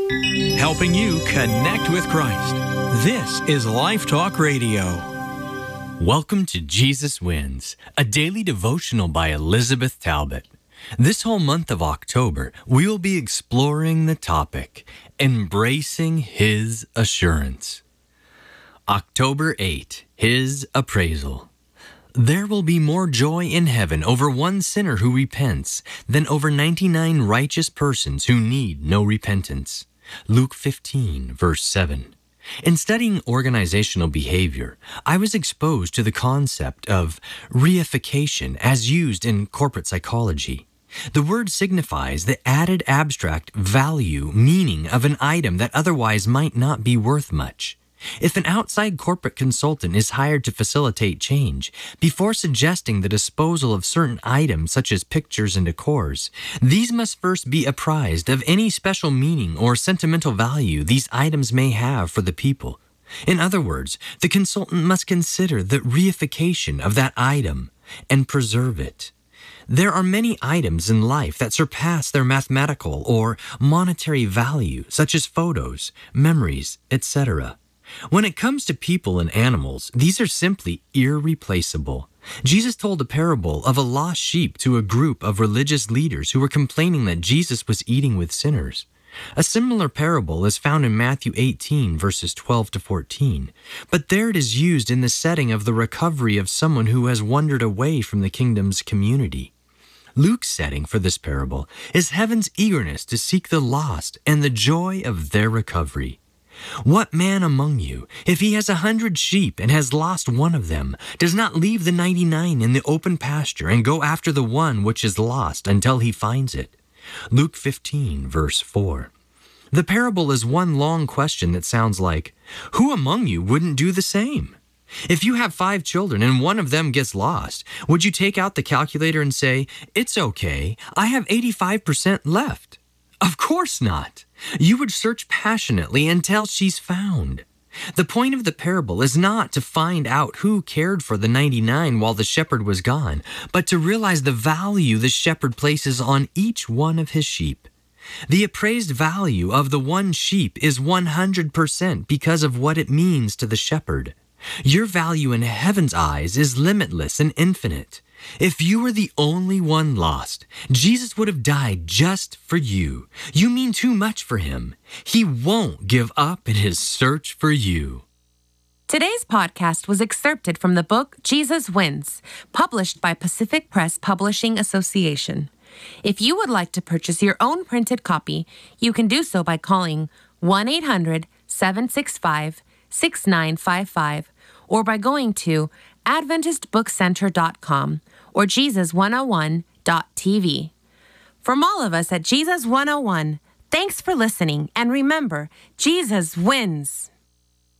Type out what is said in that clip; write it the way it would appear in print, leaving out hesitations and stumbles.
helping you connect with Christ. This is Life Talk Radio. Welcome to Jesus Wins, a daily devotional by Elizabeth Talbot. This whole month of October, we will be exploring the topic, Embracing His Assurance. October 8, His Appraisal. There will be more joy in heaven over one sinner who repents than over 99 righteous persons who need no repentance. Luke 15, verse 7. In studying organizational behavior, I was exposed to the concept of reification as used in corporate psychology. The word signifies the added abstract value meaning of an item that otherwise might not be worth much. If an outside corporate consultant is hired to facilitate change, before suggesting the disposal of certain items such as pictures and decors, these must first be apprised of any special meaning or sentimental value these items may have for the people. In other words, the consultant must consider the reification of that item and preserve it. There are many items in life that surpass their mathematical or monetary value, such as photos, memories, etc. When it comes to people and animals, these are simply irreplaceable. Jesus told a parable of a lost sheep to a group of religious leaders who were complaining that Jesus was eating with sinners. A similar parable is found in Matthew 18, verses 12 to 14, but there it is used in the setting of the recovery of someone who has wandered away from the kingdom's community. Luke's setting for this parable is heaven's eagerness to seek the lost and the joy of their recovery. What man among you, if he has 100 sheep and has lost one of them, does not leave the 99 in the open pasture and go after the one which is lost until he finds it? Luke 15, verse 4. The parable is one long question that sounds like, who among you wouldn't do the same? If you have 5 children and one of them gets lost, would you take out the calculator and say, it's okay, I have 85% left? Of course not. You would search passionately until she's found. The point of the parable is not to find out who cared for the 99 while the shepherd was gone, but to realize the value the shepherd places on each one of his sheep. The appraised value of the one sheep is 100% because of what it means to the shepherd. Your value in heaven's eyes is limitless and infinite. If you were the only one lost, Jesus would have died just for you. You mean too much for him. He won't give up in his search for you. Today's podcast was excerpted from the book Jesus Wins, published by Pacific Press Publishing Association. If you would like to purchase your own printed copy, you can do so by calling 1-800-765-6955 or by going to AdventistBookCenter.com or Jesus101.tv. From all of us at Jesus 101, thanks for listening, and remember, Jesus wins.